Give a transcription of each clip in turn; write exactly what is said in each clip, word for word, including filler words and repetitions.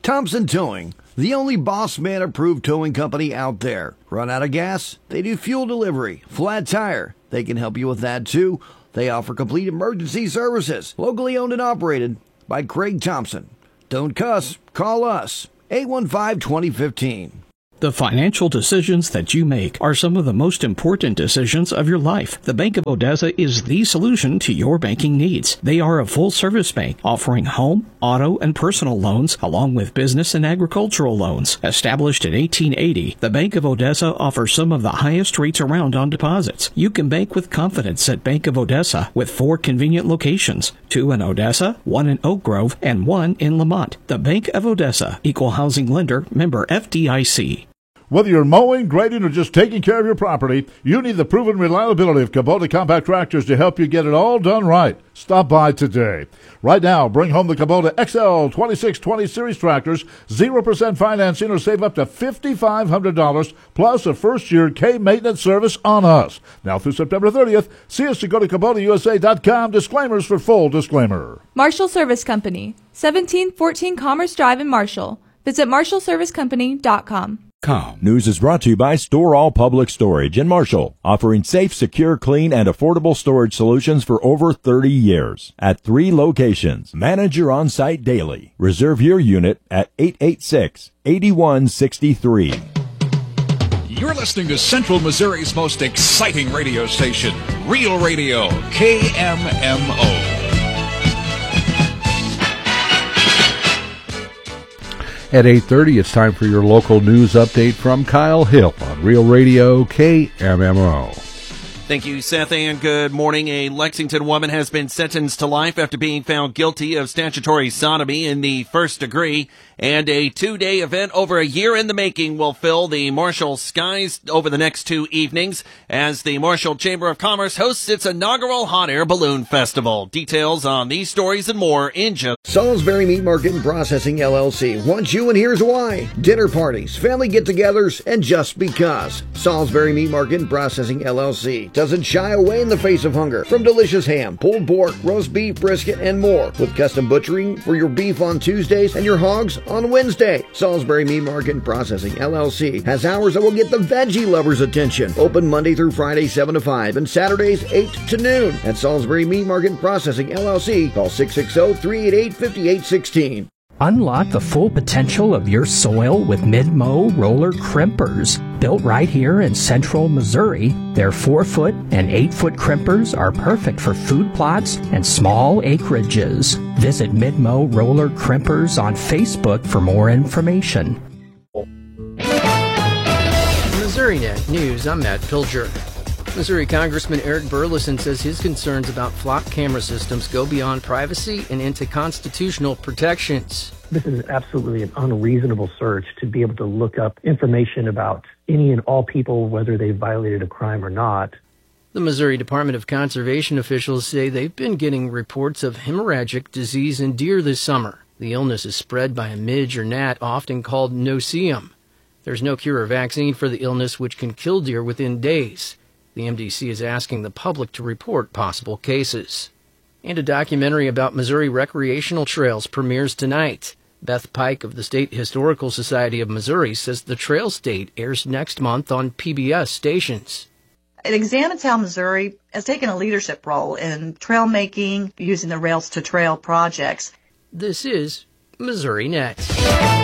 Thompson Towing, the only Boss Man approved towing company out there. Run out of gas? They do fuel delivery. Flat tire? They can help you with that too. They offer complete emergency services. Locally owned and operated by Craig Thompson. Don't cuss. Call us. eight one five, two zero one five. The financial decisions that you make are some of the most important decisions of your life. The Bank of Odessa is the solution to your banking needs. They are a full-service bank offering home, auto, and personal loans along with business and agricultural loans. Established in eighteen eighty, the Bank of Odessa offers some of the highest rates around on deposits. You can bank with confidence at Bank of Odessa with four convenient locations, two in Odessa, one in Oak Grove, and one in Lamont. The Bank of Odessa, Equal Housing Lender, member F D I C. Whether you're mowing, grading, or just taking care of your property, you need the proven reliability of Kubota Compact Tractors to help you get it all done right. Stop by today. Right now, bring home the Kubota X L twenty-six twenty Series tractors, zero percent financing, or save up to five thousand five hundred dollars, plus a first-year K-maintenance service on us. Now through September thirtieth, see us to go to Kubota U S A dot com. Disclaimers for full disclaimer. Marshall Service Company, seventeen fourteen Commerce Drive in Marshall. Visit marshall service company dot com. Com. News is brought to you by Store All Public Storage in Marshall, offering safe, secure, clean, and affordable storage solutions for over thirty years. At three locations, manage your on-site daily. Reserve your unit at eight eight six, eight one six three. You're listening to Central Missouri's most exciting radio station, Real Radio, K M M O. At eight thirty, it's time for your local news update from Kyle Hill on Real Radio K M M O. Thank you, Seth, and good morning. A Lexington woman has been sentenced to life after being found guilty of statutory sodomy in the first degree, and a two-day event over a year in the making will fill the Marshall skies over the next two evenings as the Marshall Chamber of Commerce hosts its inaugural Hot Air Balloon Festival. Details on these stories and more in just... Salisbury Meat Market and Processing, L L C wants you, and here's why. Dinner parties, family get-togethers, and just because. Salisbury Meat Market and Processing, L L C doesn't shy away in the face of hunger. From delicious ham, pulled pork, roast beef, brisket, and more. With custom butchering for your beef on Tuesdays and your hogs on Wednesday. Salisbury Meat Market and Processing, L L C has hours that will get the veggie lovers' attention. Open Monday through Friday, seven to five, and Saturdays, eight to noon. At Salisbury Meat Market and Processing, L L C, call six six zero, three eight eight, five eight one six. Unlock the full potential of your soil with Mid-Mow roller crimpers. Built right here in central Missouri, their four-foot and eight-foot crimpers are perfect for food plots and small acreages. Visit Mid-Mow roller crimpers on Facebook for more information. MissouriNet News, I'm Matt Pilger. Missouri Congressman Eric Burleson says his concerns about flock camera systems go beyond privacy and into constitutional protections. This is absolutely an unreasonable search to be able to look up information about any and all people, whether they violated a crime or not. The Missouri Department of Conservation officials say they've been getting reports of hemorrhagic disease in deer this summer. The illness is spread by a midge or gnat, often called no-see-um. There's no cure or vaccine for the illness, which can kill deer within days. The M D C is asking the public to report possible cases. And a documentary about Missouri recreational trails premieres tonight. Beth Pike of the State Historical Society of Missouri says The Trail State airs next month on P B S stations. Examatown, Missouri has taken a leadership role in trail making using the Rails to Trail projects. This is MissouriNet.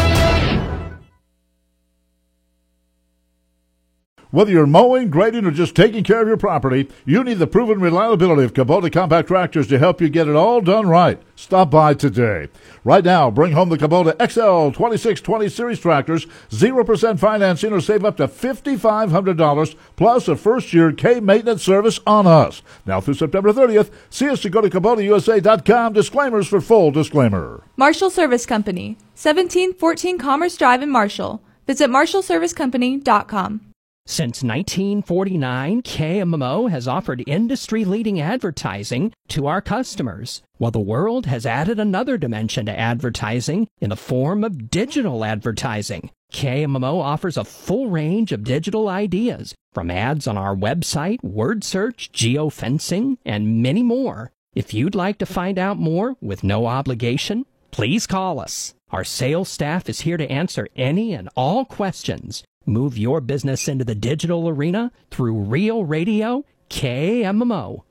Whether you're mowing, grading, or just taking care of your property, you need the proven reliability of Kubota Compact Tractors to help you get it all done right. Stop by today. Right now, bring home the Kubota X L twenty-six twenty Series tractors, zero percent financing, or save up to five thousand five hundred dollars, plus a first-year K-maintenance service on us. Now through September thirtieth, see us to go to Kubota U S A dot com. Disclaimers for full disclaimer. Marshall Service Company, seventeen fourteen Commerce Drive in Marshall. Visit marshall service company dot com. Since nineteen forty-nine, K M M O has offered industry-leading advertising to our customers. While the world has added another dimension to advertising in the form of digital advertising, K M M O offers a full range of digital ideas, from ads on our website, word search, geofencing, and many more. If you'd like to find out more with no obligation, please call us. Our sales staff is here to answer any and all questions. Move your business into the digital arena through Real Radio K M M O.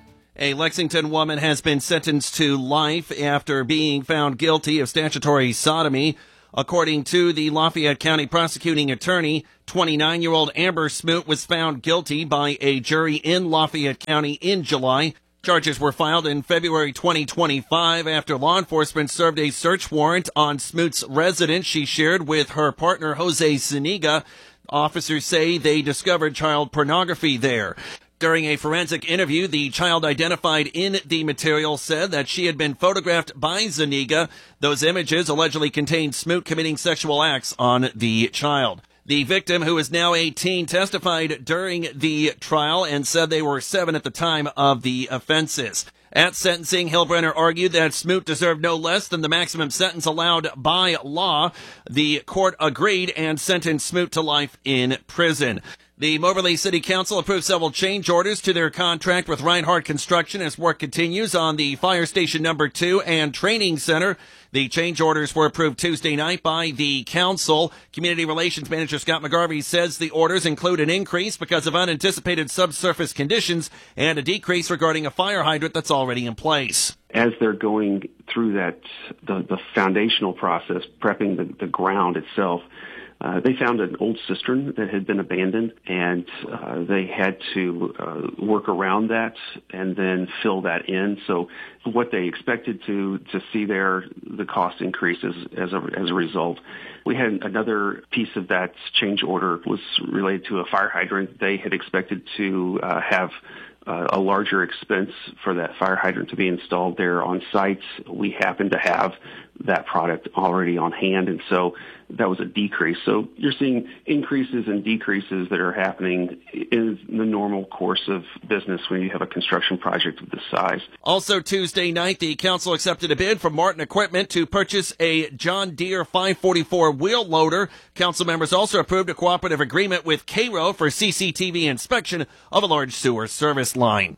A Lexington woman has been sentenced to life after being found guilty of statutory sodomy. According to the Lafayette County prosecuting attorney, twenty-nine-year-old Amber Smoot was found guilty by a jury in Lafayette County in July. Charges were filed in February twenty twenty-five after law enforcement served a search warrant on Smoot's residence she shared with her partner Jose Zuniga. Officers say they discovered child pornography there. During a forensic interview, the child identified in the material said that she had been photographed by Zuniga. Those images allegedly contained Smoot committing sexual acts on the child. The victim, who is now eighteen, testified during the trial and said they were seven at the time of the offenses. At sentencing, Hillbrenner argued that Smoot deserved no less than the maximum sentence allowed by law. The court agreed and sentenced Smoot to life in prison. The Moberly City Council approved several change orders to their contract with Reinhardt Construction as work continues on the Fire Station Number two and Training Center. The change orders were approved Tuesday night by the council. Community Relations Manager Scott McGarvey says the orders include an increase because of unanticipated subsurface conditions and a decrease regarding a fire hydrant that's already in place. As they're going through that, the, the foundational process, prepping the, the ground itself, Uh, they found an old cistern that had been abandoned, and uh, they had to uh, work around that and then fill that in. So what they expected to to see there, the cost increases as a, as a result. We had another piece of that change order was related to a fire hydrant. They had expected to uh, have Uh, a larger expense for that fire hydrant to be installed there on site. We happen to have that product already on hand, and so that was a decrease. So you're seeing increases and decreases that are happening in the normal course of business when you have a construction project of this size. Also Tuesday night, the council accepted a bid from Martin Equipment to purchase a John Deere five forty-four wheel loader. Council members also approved a cooperative agreement with Cairo for C C T V inspection of a large sewer service line.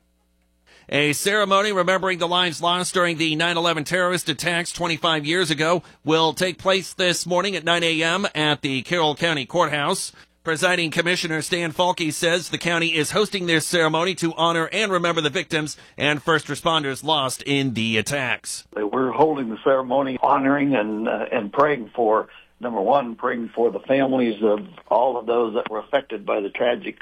A ceremony remembering the lives lost during the nine eleven terrorist attacks twenty-five years ago will take place this morning at nine a.m. at the Carroll County Courthouse. Presiding Commissioner Stan Falke says the county is hosting this ceremony to honor and remember the victims and first responders lost in the attacks. We're holding the ceremony honoring and uh, and praying for, number one, praying for the families of all of those that were affected by the tragic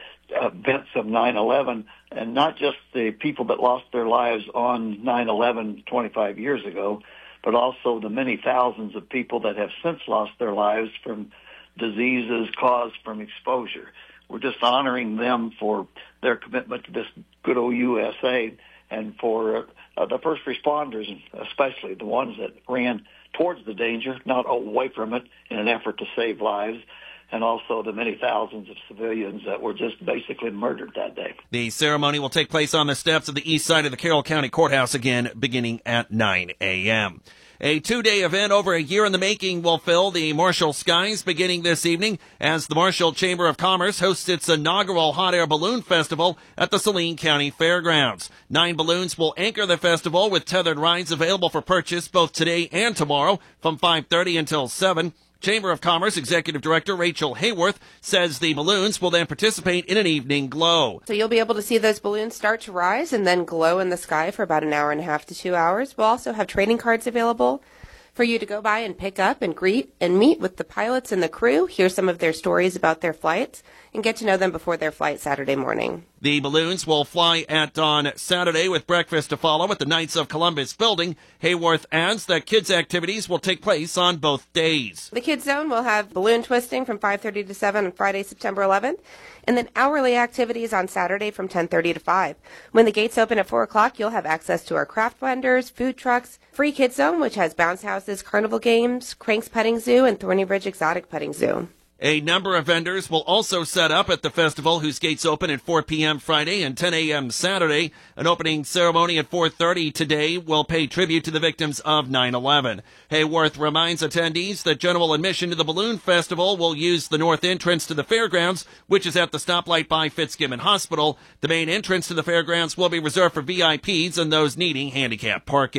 events of nine eleven, and not just the people that lost their lives on nine eleven twenty-five years ago, but also the many thousands of people that have since lost their lives from diseases caused from exposure. We're just honoring them for their commitment to this good old U S A, and for uh, the first responders, especially the ones that ran towards the danger, not away from it, in an effort to save lives, and also the many thousands of civilians that were just basically murdered that day. The ceremony will take place on the steps of the east side of the Carroll County Courthouse again beginning at nine a.m. A two-day event over a year in the making will fill the Marshall skies beginning this evening as the Marshall Chamber of Commerce hosts its inaugural Hot Air Balloon Festival at the Saline County Fairgrounds. Nine balloons will anchor the festival with tethered rides available for purchase both today and tomorrow from five thirty until seven. Chamber of Commerce Executive Director Rachel Hayworth says the balloons will then participate in an evening glow. So you'll be able to see those balloons start to rise and then glow in the sky for about an hour and a half to two hours. We'll also have trading cards available for you to go by and pick up and greet and meet with the pilots and the crew, hear some of their stories about their flights, and get to know them before their flight Saturday morning. The balloons will fly at dawn Saturday with breakfast to follow at the Knights of Columbus building. Hayworth adds that kids' activities will take place on both days. The Kids Zone will have balloon twisting from five thirty to seven on Friday, September eleventh, and then hourly activities on Saturday from ten thirty to five. When the gates open at four o'clock, you'll have access to our craft vendors, food trucks, free Kids Zone, which has bounce houses, carnival games, Cranks Petting Zoo, and Thorny Bridge Exotic Petting Zoo. A number of vendors will also set up at the festival, whose gates open at four p.m. Friday and ten a.m. Saturday. An opening ceremony at four thirty today will pay tribute to the victims of nine eleven. Hayworth reminds attendees that general admission to the Balloon Festival will use the north entrance to the fairgrounds, which is at the stoplight by Fitzgibbon Hospital. The main entrance to the fairgrounds will be reserved for V I Ps and those needing handicap parking.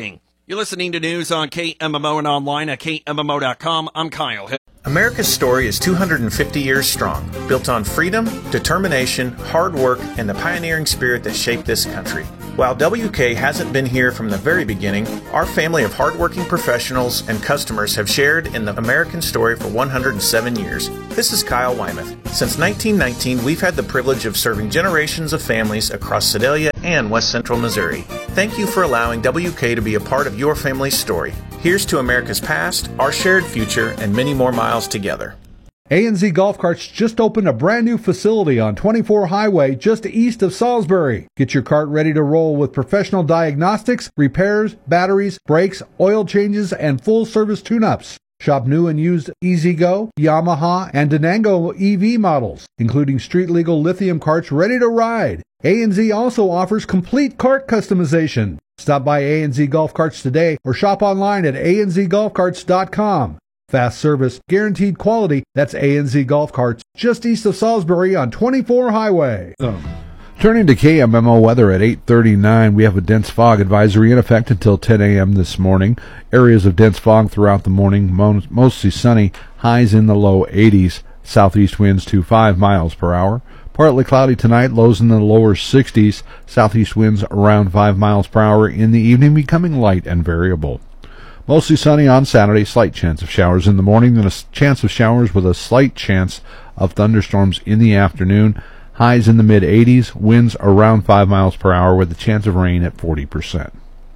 You're listening to news on K M M O and online at K M M O dot com. I'm Kyle Hill. America's story is two hundred fifty years strong, built on freedom, determination, hard work, and the pioneering spirit that shaped this country. While W K hasn't been here from the very beginning, our family of hardworking professionals and customers have shared in the American story for one hundred seven years. This is Kyle Wymuth. Since nineteen nineteen, we've had the privilege of serving generations of families across Sedalia and West Central Missouri. Thank you for allowing W K to be a part of your family's story. Here's to America's past, our shared future, and many more miles together. A N Z Golf Carts just opened a brand new facility on twenty-four Highway just east of Salisbury. Get your cart ready to roll with professional diagnostics, repairs, batteries, brakes, oil changes, and full service tune-ups. Shop new and used E-Z-Go, Yamaha, and Denango E V models, including street-legal lithium carts ready to ride. A N Z also offers complete cart customization. Stop by A N Z Golf Carts today or shop online at A N Z golf carts dot com. Fast service, guaranteed quality. That's A N Z Golf Carts, just east of Salisbury on twenty-four Highway. Um. Turning to K M M O weather at eight thirty-nine, we have a dense fog advisory in effect until ten a.m. this morning. Areas of dense fog throughout the morning, mostly sunny, highs in the low eighties. Southeast winds to five miles per hour. Partly cloudy tonight, lows in the lower sixties. Southeast winds around five miles per hour in the evening, becoming light and variable. Mostly sunny on Saturday, slight chance of showers in the morning, then a chance of showers with a slight chance of thunderstorms in the afternoon. Highs in the mid-eighties, winds around five miles per hour with a chance of rain at forty percent.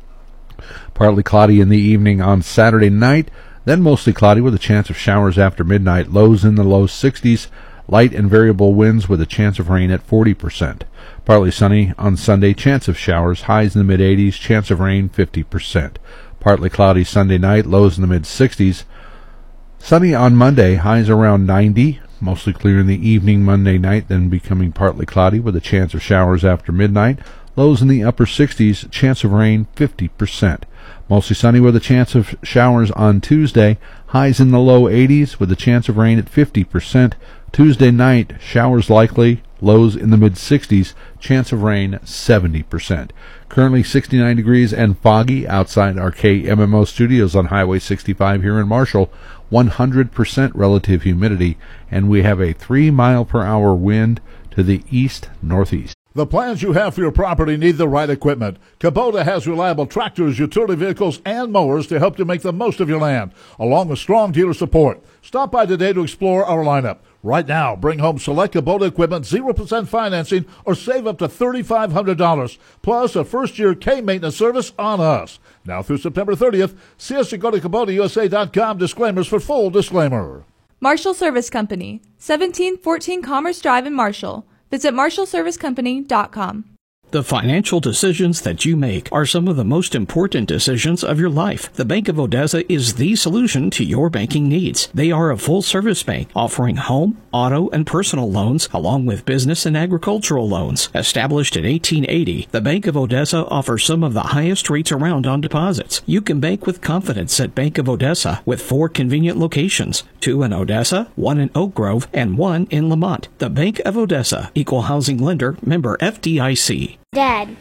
Partly cloudy in the evening on Saturday night, then mostly cloudy with a chance of showers after midnight. Lows in the low sixties, light and variable winds with a chance of rain at forty percent. Partly sunny on Sunday, chance of showers, highs in the mid-eighties, chance of rain fifty percent. Partly cloudy Sunday night, lows in the mid-sixties. Sunny on Monday, highs around ninety. Mostly clear in the evening Monday night, then becoming partly cloudy with a chance of showers after midnight. Lows in the upper sixties, chance of rain fifty percent. Mostly sunny with a chance of showers on Tuesday. Highs in the low eighties with a chance of rain at fifty percent. Tuesday night, showers likely. Lows in the mid-sixties, chance of rain seventy percent. Currently sixty-nine degrees and foggy outside our K M M O studios on Highway sixty-five here in Marshall. one hundred percent relative humidity, and we have a three mile per hour wind to the east-northeast. The plans you have for your property need the right equipment. Kubota has reliable tractors, utility vehicles, and mowers to help you make the most of your land, along with strong dealer support. Stop by today to explore our lineup. Right now, bring home select Kubota equipment, zero percent financing, or save up to three thousand five hundred dollars, plus a first-year K-maintenance service on us. Now through September thirtieth, see us at go to Kubota U S A dot com. Disclaimers for full disclaimer. Marshall Service Company, seventeen fourteen Commerce Drive in Marshall. Visit marshall service company dot com. The financial decisions that you make are some of the most important decisions of your life. The Bank of Odessa is the solution to your banking needs. They are a full-service bank offering home, auto, and personal loans, along with business and agricultural loans. Established in eighteen eighty, the Bank of Odessa offers some of the highest rates around on deposits. You can bank with confidence at Bank of Odessa with four convenient locations, two in Odessa, one in Oak Grove, and one in Lamont. The Bank of Odessa, Equal Housing Lender, member F D I C. Dad.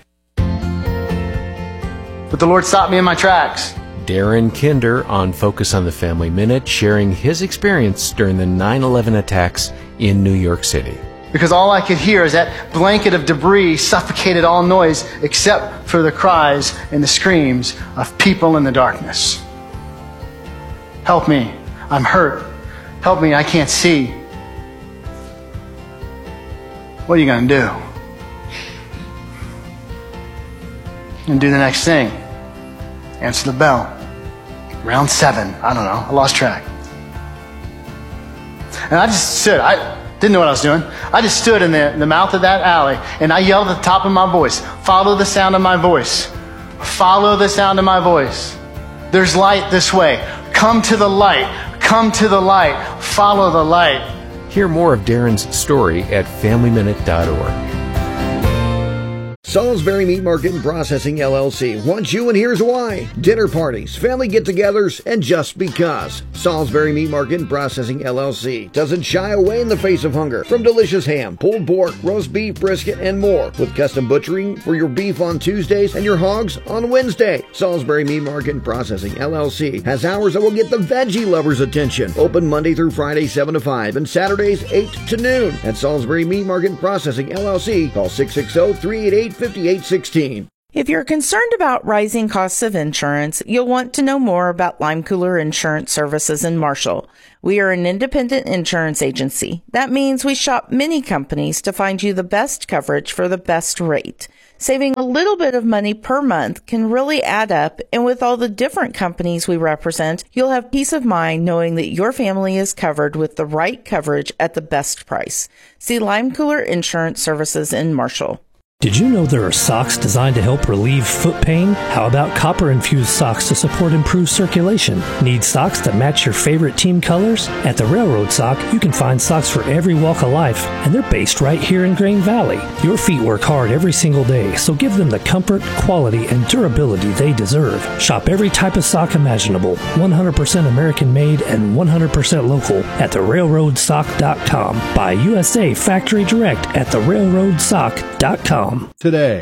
But the Lord stopped me in my tracks. Darren Kinder on Focus on the Family Minute, sharing his experience during the nine eleven attacks in New York City. Because all I could hear is that blanket of debris suffocated all noise except for the cries and the screams of people in the darkness. Help me. I'm hurt. Help me. I can't see. What are you going to do? And do the next thing. Answer the bell. Round seven. I don't know. I lost track. And I just stood. I didn't know what I was doing. I just stood in the, in the mouth of that alley and I yelled at the top of my voice. Follow the sound of my voice. Follow the sound of my voice. There's light this way. Come to the light. Come to the light. Follow the light. Hear more of Darren's story at family minute dot org. Salisbury Meat Market and Processing L L C wants you, and here's why. Dinner parties, family get-togethers, and just because. Salisbury Meat Market and Processing L L C doesn't shy away in the face of hunger. From delicious ham, pulled pork, roast beef, brisket, and more. With custom butchering for your beef on Tuesdays and your hogs on Wednesday. Salisbury Meat Market and Processing L L C has hours that will get the veggie lovers' attention. Open Monday through Friday, seven to five, and Saturdays, eight to noon. At Salisbury Meat Market and Processing L L C, call six six zero, three eight eight, five eight one six. If you're concerned about rising costs of insurance, you'll want to know more about Lime Cooler Insurance Services in Marshall. We are an independent insurance agency. That means we shop many companies to find you the best coverage for the best rate. Saving a little bit of money per month can really add up, and with all the different companies we represent, you'll have peace of mind knowing that your family is covered with the right coverage at the best price. See Lime Cooler Insurance Services in Marshall. Did you know there are socks designed to help relieve foot pain? How about copper-infused socks to support improved circulation? Need socks that match your favorite team colors? At the Railroad Sock, you can find socks for every walk of life, and they're based right here in Grain Valley. Your feet work hard every single day, so give them the comfort, quality, and durability they deserve. Shop every type of sock imaginable, one hundred percent American-made and one hundred percent local at the railroad sock dot com. Buy U S A factory direct at the railroad sock dot com. Today.